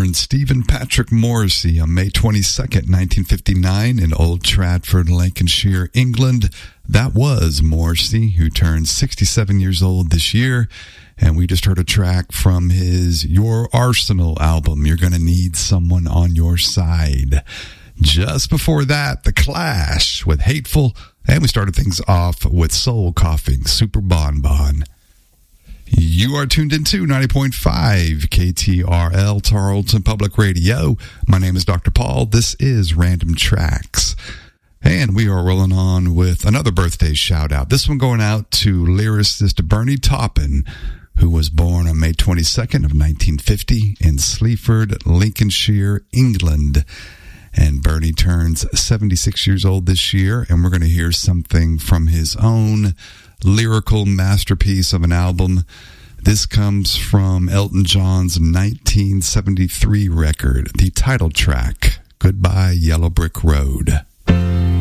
born Stephen Patrick Morrissey on May 22nd, 1959 in Old Stratford, Lincolnshire, England. That was Morrissey, who turned 67 years old this year. And we just heard a track from his Your Arsenal album, You're Gonna Need Someone on Your Side. Just before that, The Clash with Hateful. And we started things off with Soul Coughing, Super Bon Bon. You are tuned into 90.5 KTRL, Tarleton Public Radio. My name is Dr. Paul. This is Random Tracks. And we are rolling on with another birthday shout out. This one going out to lyricist Bernie Taupin, who was born on May 22nd of 1950 in Sleaford, Lincolnshire, England. And Bernie turns 76 years old this year, and we're going to hear something from his own lyrical masterpiece of an album. This comes from Elton John's 1973 record, the title track, Goodbye Yellow Brick Road.